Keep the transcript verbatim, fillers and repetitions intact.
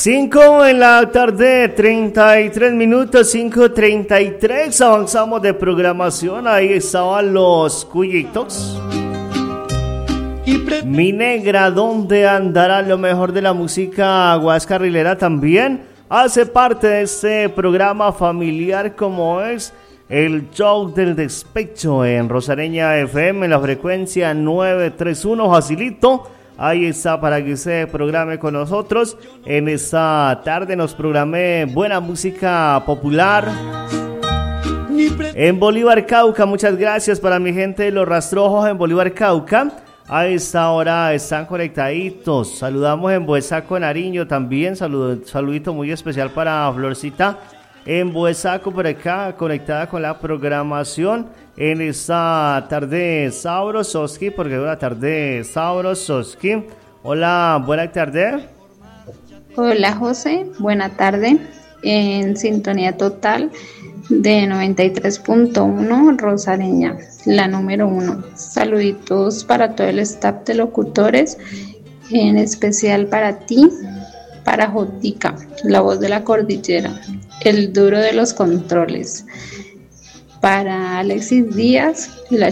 cinco en la tarde, treinta y tres minutos, cinco treinta y tres. Avanzamos de programación. Ahí estaban los Cuyitos. Mi negra, ¿dónde andará? Lo mejor de la música guascarrilera también hace parte de este programa familiar como es el Show del Despecho en Rosareña F M, en la frecuencia novecientos treinta y uno. Facilito. Ahí está para que se programe con nosotros. En esta tarde nos programé buena música popular en Bolívar, Cauca. Muchas gracias para mi gente de Los Rastrojos en Bolívar, Cauca. A esta hora están conectaditos. Saludamos en Buesaco, Nariño también. Salud, saludito muy especial para Florcita en Buesaco, por acá, conectada con la programación en esta tarde Sabrososki, porque es una tarde Sabrososki. Hola, buena tarde. Hola, José, buena tarde. En sintonía total de noventa y tres punto uno, Rosareña, la número uno. Saluditos para todo el staff de locutores, en especial para ti, para Jotica, la voz de la cordillera, el duro de los controles, para Alexis Díaz y la